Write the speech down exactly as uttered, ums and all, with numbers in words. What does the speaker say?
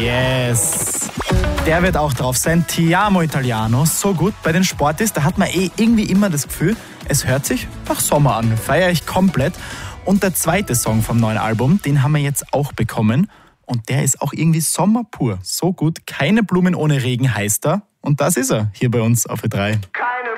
Yes. Der wird auch drauf sein. Ti amo Italiano. So gut. Bei den Sportis, da hat man eh irgendwie immer das Gefühl, es hört sich nach Sommer an. Feiere ich komplett. Und der zweite Song vom neuen Album, den haben wir jetzt auch bekommen. Und der ist auch irgendwie Sommer pur. So gut. Keine Blumen ohne Regen heißt er. Und das ist er hier bei uns auf Ö drei. Keine